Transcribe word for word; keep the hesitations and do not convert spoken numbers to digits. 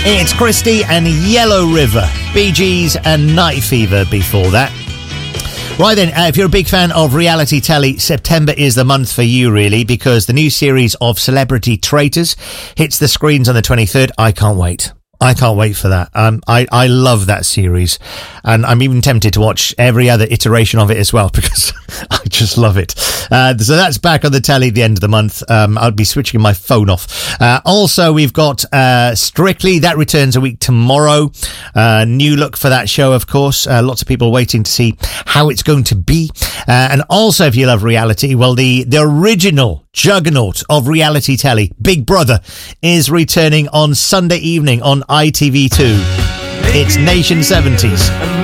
It's Christie and Yellow River. Bee Gees and Night Fever before that. Right then, uh, if you're a big fan of reality telly, September is the month for you, really, because the new series of Celebrity Traitors hits the screens on the twenty-third. I can't wait. I can't wait for that. Um, I, I love that series, and I'm even tempted to watch every other iteration of it as well because I just love it. Uh, so that's back on the telly at the end of the month. Um, I'll be switching my phone off. Uh, also, we've got uh, Strictly. That returns a week tomorrow. Uh, new look for that show, of course. Uh, lots of people waiting to see how it's going to be. Uh, and also, if you love reality, well, the, the original juggernaut of reality telly, Big Brother, is returning on Sunday evening on I T V two. It's Nation seventies.